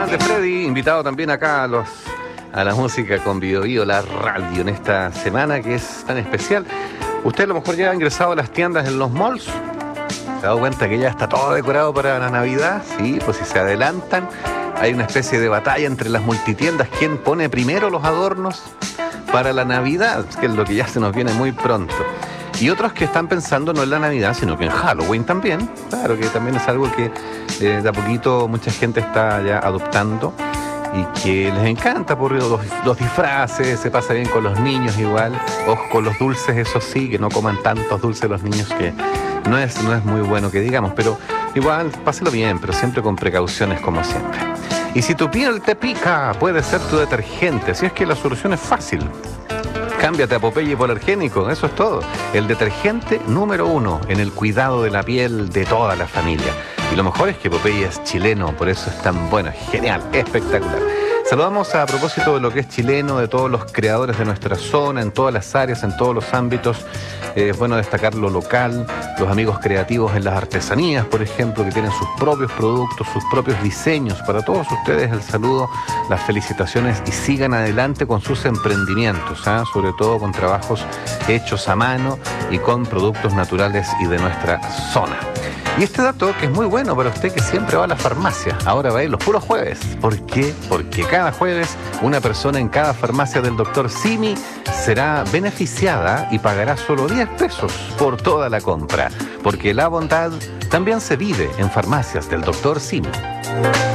Grande Freddy, invitado también acá a la música con Bio, la radio, en esta semana que es tan especial. Usted a lo mejor ya ha ingresado a las tiendas en los malls. ¿Se ha dado cuenta que ya está todo decorado para la Navidad? Sí, pues si se adelantan, hay una especie de batalla entre las multitiendas. ¿Quién pone primero los adornos para la Navidad? Que es lo que ya se nos viene muy pronto. Y otros que están pensando no en la Navidad, sino que en Halloween también. Claro que también es algo que de a poquito mucha gente está ya adoptando y que les encanta por los disfraces, se pasa bien con los niños igual. Ojo con los dulces, eso sí, que no coman tantos dulces los niños, que no es muy bueno que digamos, pero igual páselo bien, pero siempre con precauciones como siempre. Y si tu piel te pica, puede ser tu detergente, si es que la solución es fácil. Cámbiate a Popeye hipoalergénico, eso es todo. El detergente número 1 en el cuidado de la piel de toda la familia. Y lo mejor es que Popeye es chileno, por eso es tan bueno, es genial, espectacular. Saludamos a propósito de lo que es chileno, de todos los creadores de nuestra zona, en todas las áreas, en todos los ámbitos. Es bueno destacar lo local, los amigos creativos en las artesanías, por ejemplo, que tienen sus propios productos, sus propios diseños. Para todos ustedes el saludo, las felicitaciones y sigan adelante con sus emprendimientos, ¿eh? Sobre todo con trabajos hechos a mano y con productos naturales y de nuestra zona. Y este dato que es muy bueno para usted que siempre va a la farmacia, ahora va a ir los puros jueves. ¿Por qué? Porque cada jueves una persona en cada farmacia del Dr. Simi será beneficiada y pagará solo 10 pesos por toda la compra. Porque la bondad también se vive en farmacias del Dr. Simi.